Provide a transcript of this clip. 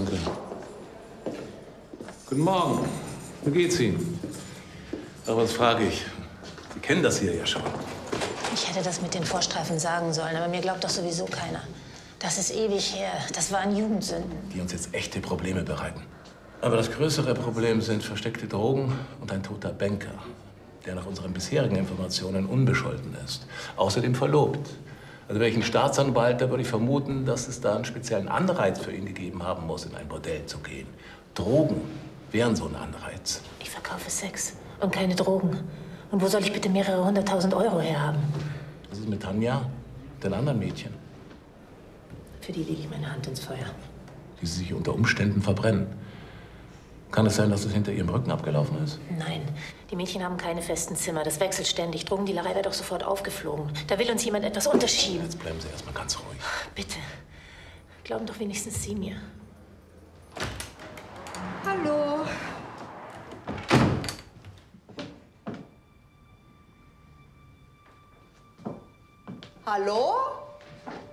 Danke. Guten Morgen. Wie geht's Ihnen? Aber was frage ich? Sie kennen das hier ja schon. Ich hätte das mit den Vorstreifen sagen sollen, aber mir glaubt doch sowieso keiner. Das ist ewig her. Das waren Jugendsünden. Die uns jetzt echte Probleme bereiten. Aber das größere Problem sind versteckte Drogen und ein toter Banker, der nach unseren bisherigen Informationen unbescholten ist. Außerdem verlobt. Also wäre ich ein Staatsanwalt, da würde ich vermuten, dass es da einen speziellen Anreiz für ihn gegeben haben muss, in ein Bordell zu gehen. Drogen wären so ein Anreiz. Ich verkaufe Sex und keine Drogen. Und wo soll ich bitte mehrere 100.000 Euro herhaben? Was ist mit Tanja, den anderen Mädchen? Für die lege ich meine Hand ins Feuer. Die sie sich unter Umständen verbrennen. Kann es sein, dass es hinter ihrem Rücken abgelaufen ist? Nein, die Mädchen haben keine festen Zimmer. Das wechselt ständig. Drogendealerei wäre doch sofort aufgeflogen. Da will uns jemand etwas unterschieben. Jetzt bleiben Sie erstmal ganz ruhig. Bitte. Glauben doch wenigstens Sie mir. Hallo. Hallo?